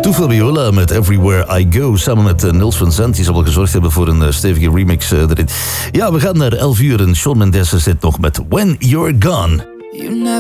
Tufo Viola met Everywhere I Go. Samen met Nils van Zandt. Die zal wel gezorgd hebben voor een stevige remix erin. Ja, we gaan naar 11 uur en Shawn Mendes zit nog met When You're Gone.